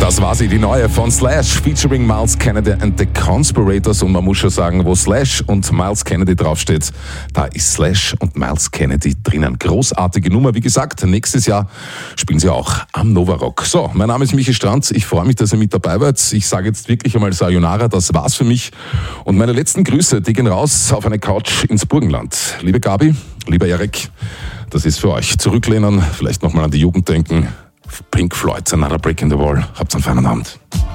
Das war sie, die neue von Slash featuring Myles Kennedy and the Conspirators. Und man muss schon sagen, wo Slash und Myles Kennedy draufsteht, da ist Slash und Myles Kennedy drinnen. Großartige Nummer. Wie gesagt, nächstes Jahr spielen sie auch am Nova Rock. So, mein Name ist Michi Stranz. Ich freue mich, dass ihr mit dabei wart. Ich sage jetzt wirklich einmal Sayonara, das war's für mich. Und meine letzten Grüße, die gehen raus auf eine Couch ins Burgenland. Liebe Gabi, lieber Erik, das ist für euch. Zurücklehnen, vielleicht nochmal an die Jugend denken. Pink Floyd, Another Break in the Wall. Habt einen feinen Abend.